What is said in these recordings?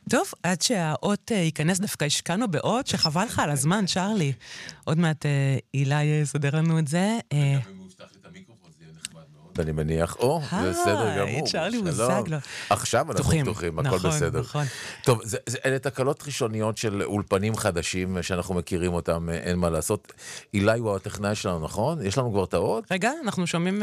טוב, עד שהאות ייכנס דווקא השקענו באות, שחבל לך על הזמן, צ'רלי. עוד מעט אילי יסדר לנו את זה. וגם אם הוא יפתח לי את המיקרופון, זה יהיה נחמד מאוד. אני מניח, זה בסדר גמור. צ'רלי בוזגלו. עכשיו אנחנו פתוחים, הכל בסדר. נכון. טוב, אלה תקלות ראשוניות של אולפנים חדשים שאנחנו מכירים אותם, אין מה לעשות. אילי הוא הטכנאי שלנו, נכון? יש לנו כבר את האות? רגע, אנחנו שומעים...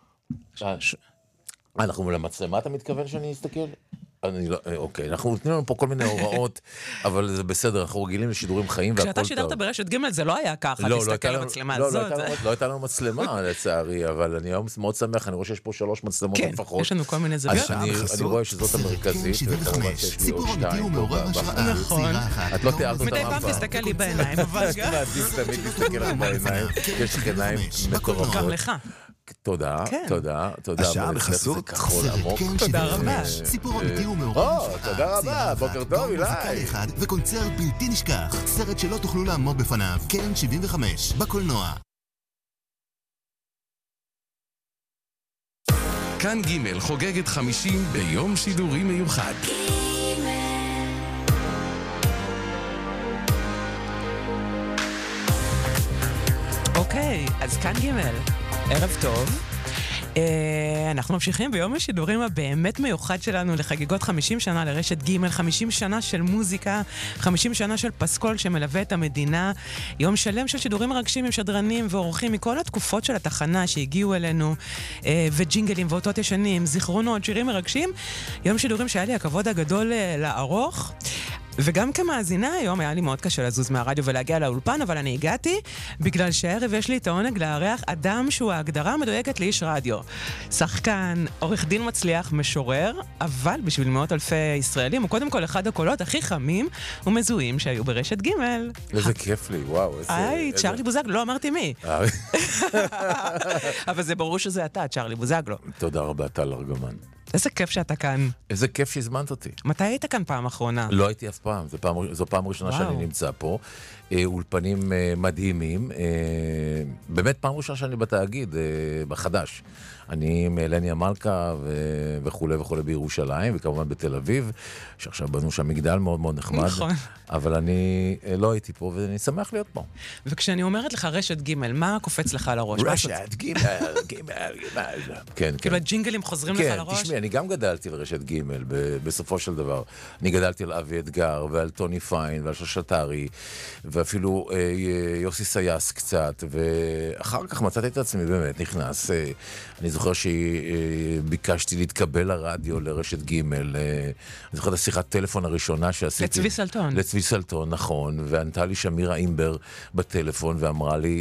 אנחנו למצלמה, אתה מתכוון שאני אסתכל? אוקיי, אנחנו נותנים לנו פה כל מיני הוראות, אבל זה בסדר, אנחנו רגילים לשידורים חיים והכל טוב. כשאתה שידרת ברשת ג' זה לא היה ככה, תסתכל על המצלמה הזאת. לא הייתה לנו מצלמה לצערי, אבל אני היום מאוד שמח, אני רואה שיש פה 3 מצלמות לפחות. כן, יש לנו כל מיני זוויות. אני רואה שזאת המרכזית, וכמובן שיש לי עוד 2. נכון. את לא תיארת אותם מדי פעם תסתכל לי בעיניים, אבל גם. מעדיף תמיד תסתכל על בעיניים, יש לך עיניים מטורפות. גם לך. תודה. השעה בחסות כחול עמוק. תודה רבה. סיפור אמיתי ומעורר. תודה רבה, בוקר טוב, אילי. וקונצרט בלתי נשכח, סרט שלא תוכלו לעמוד בפניו, קרן 75, בקולנוע. כאן ג' חוגגת 50 ביום שידורי מיוחד. אוקיי, אז כאן ג' ערב טוב. אנחנו ממשיכים ביום השידורים הבאמת מיוחד שלנו לחגיגות 50 שנה לרשת ג' 50 שנה של מוזיקה, 50 שנה של פסקול שמלווה את המדינה, יום שלם של שידורים מרגשים עם שדרנים ואורחים מכל התקופות של התחנה שהגיעו אלינו, וג'ינגלים ואותות ישנים, זיכרונות, שירים מרגשים, יום שידורים שהיה לי הכבוד הגדול לערוך. וגם כמאזינה היום היה לי מאוד קשה לזוז מהרדיו ולהגיע לאולפן, אבל אני הגעתי בגלל שהערב יש לי את העונג לארח אדם שהוא ההגדרה המדויקת לאיש רדיו. שחקן, עורך דין מצליח, משורר, אבל בשביל מאות אלפי ישראלים הוא קודם כל אחד הקולות הכי חמים ומזוהים שהיו ברשת ג'. איזה כיף לי, וואו. צ'רלי בוזגלו, לא אמרתי מי. אבל זה ברור שזה אתה, צ'רלי בוזגלו. תודה רבה, טל ארגמן. איזה כיף שאתה כאן. איזה כיף שהזמנת אותי. מתי היית כאן פעם אחרונה? לא הייתי אף פעם, זו פעם ראשונה שאני נמצא פה. אולפנים מדהימים. באמת פעם ראשונה שאני בתאגיד, בחדש. אני עם אלניה מלכה וכו' וכו' בירושלים, וכמובן בתל אביב, שעכשיו בנו שם מגדל מאוד מאוד נחמד. נכון. אבל אני לא הייתי פה, ואני שמח להיות פה. וכשאני אומרת לך רשת ג', מה קופץ לך לראש? רשת ג'. כן. כאילו הג'ינגלים חוזרים לך לראש? כן, תשמעי, אני גם גדלתי לרשת ג' בסופו של דבר. אני גדלתי על אבי אתגר, ועל טוני פיין, ועל שושטרי, ואפילו יוסי סייס קצת, ואחר כך מצאתי את עצמי באמת, נכנס. אני זוכר שביקשתי להתקבל לרדיו לרשת ג'. אני זוכר את השיחת טלפון הראשונה שעשיתי. לצבי סלטון. לצבי סלטון, נכון. וענתה לי שמירה אימבר בטלפון ואמרה לי,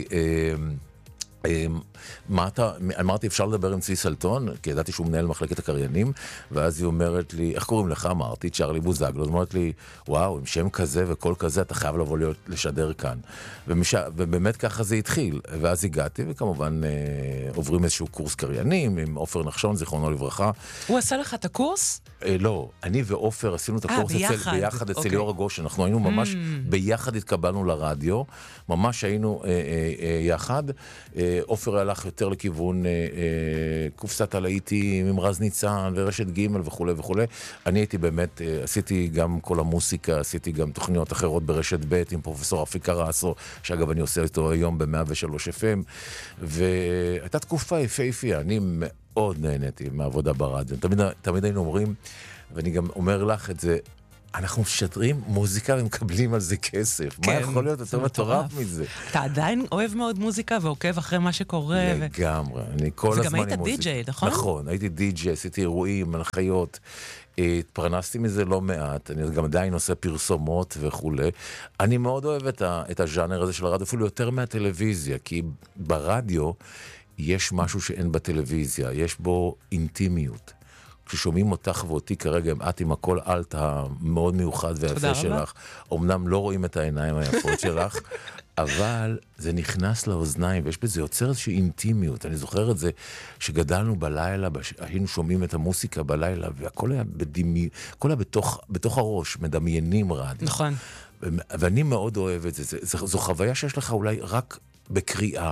אמרתי, אפשר לדבר עם צבי סלטון? כי ידעתי שהוא מנהל מחלקת הקריינים, ואז היא אומרת לי, איך קוראים לך? אמרתי, צ'רלי בוזגלו. אז אמרת לי, וואו, עם שם כזה וכל כזה, אתה חייב לבוא לשדר כאן. ובאמת ככה זה התחיל. ואז הגעתי, וכמובן עוברים איזשהו קורס קריינים, עם עופר נחשון, זיכרונו לברכה. הוא עשה לך את הקורס? לא, אני ועופר עשינו את הקורס ביחד אצל ליאור הגושן. אנחנו היינו ממש ביחד התקבלנו לרדיו, ממש היינו יחד. עופר הלך יותר לכיוון קופסת הלהיטים עם רז ניצן ורשת ג' וכו' וכו'. אני הייתי באמת, עשיתי גם כל המוסיקה, עשיתי גם תוכניות אחרות ברשת ב' עם פרופסור אפיקה רסו, שאגב אני עושה אותו היום ב-103 FM, והייתה תקופה יפהפייה, אני מאוד נהניתי מהעבודה ברדיו. תמיד היינו אומרים, ואני גם אומר לך את זה, אנחנו משדרים מוזיקה ומקבלים על זה כסף. כן, מה יכול להיות יותר מטורף מזה? אתה עדיין אוהב מאוד מוזיקה ועוקב אחרי מה שקורה. לגמרי. אני כל הזמן עם מוזיקה. וגם היית די-ג'יי, נכון? נכון, הייתי די-ג'יי, עשיתי אירועים, הנחיות. התפרנסתי מזה לא מעט. אני גם עדיין עושה פרסומות וכו'. אני מאוד אוהב את הז'אנר הזה של הרדיו, אפילו יותר מהטלוויזיה, כי ברדיו יש משהו שאין בטלוויזיה. יש בו אינטימיות. כששומעים אותך ואותי כרגע, את עם הכל אלט המאוד מיוחד והיפה שלך, אמנם לא רואים את העיניים היפות שלך, אבל זה נכנס לאוזניים, ויש בזה יוצר איזושהי אינטימיות. אני זוכר את זה שגדלנו בלילה, היינו שומעים את המוסיקה בלילה, והכל היה הכל היה בתוך הראש, מדמיינים רדיו. נכון. ואני מאוד אוהב את זה. זו חוויה שיש לך אולי רק בקריאה.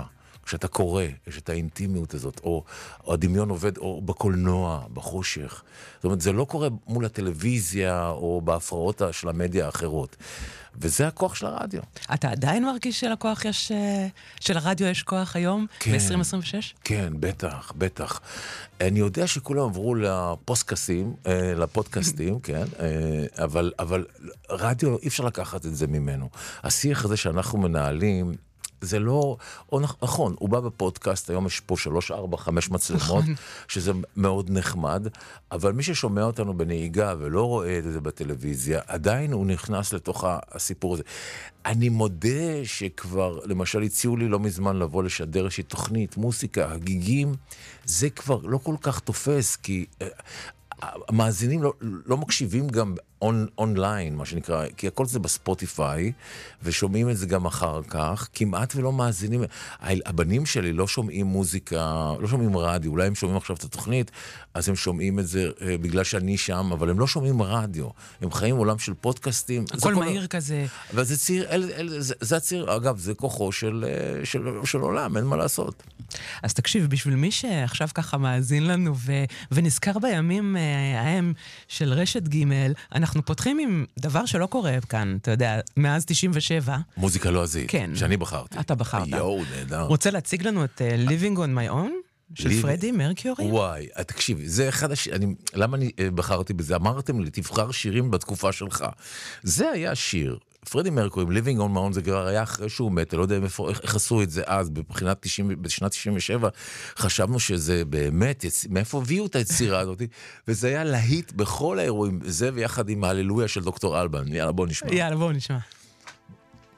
כשאתה קורא, יש את האינטימיות הזאת, או הדמיון עובד, או בקולנוע, בחושך. זאת אומרת, זה לא קורה מול הטלוויזיה, או בהפרעות של המדיה האחרות. וזה הכוח של הרדיו. אתה עדיין מרגיש שלרדיו יש כוח היום? כן. ב-2026? כן, בטח, בטח. אני יודע שכולם עברו לפודקאסטים, כן, אבל רדיו, אי אפשר לקחת את זה ממנו. השיח הזה שאנחנו מנהלים, זה לא, או נכון, הוא בא בפודקאסט, היום יש פה 3, 4, 5 מצלמות, שזה מאוד נחמד, אבל מי ששומע אותנו בנהיגה ולא רואה את זה בטלוויזיה, עדיין הוא נכנס לתוך הסיפור הזה. אני מודה שכבר, למשל, הציעו לי לא מזמן לבוא לשדר איזושהי תוכנית, מוסיקה, הגיגים, זה כבר לא כל כך תופס, כי המאזינים לא מקשיבים גם אונליין, מה שנקרא, כי הכל זה בספוטיפיי, ושומעים את זה גם אחר כך, כמעט ולא מאזינים. הבנים שלי לא שומעים מוזיקה, לא שומעים רדיו, אולי הם שומעים עכשיו את התוכנית, אז הם שומעים את זה בגלל שאני שם, אבל הם לא שומעים רדיו. הם חיים עולם של פודקאסטים. הכל מהיר כזה. אבל זה ציר, זה הציר, אגב, זה כוחו של עולם, אין מה לעשות. אז תקשיב, בשביל מי שעכשיו ככה מאזין לנו ונזכר בימים ההם של רשת ג', אנחנו פותחים עם דבר שלא קורה כאן, אתה יודע, מאז 97. מוזיקה לועזית, כן. שאני בחרתי. אתה בחרת. יואו, נהדר. רוצה להציג לנו את Living on My Own? של פרדי מרקיורי? וואי, תקשיב, זה אחד למה אני בחרתי בזה? אמרתם לי, תבחר שירים בתקופה שלך. זה היה שיר. פרדי מרקיורי, Living on My Own, זה כבר היה אחרי שהוא מת, לא יודע איך עשו את זה אז, בשנת 97, חשבנו שזה באמת, מאיפה הביאו את היצירה הזאת, וזה היה להיט בכל האירועים, זה ויחד עם ההללויה של דוקטור אלבן. יאללה, בוא נשמע. יאללה, בוא נשמע.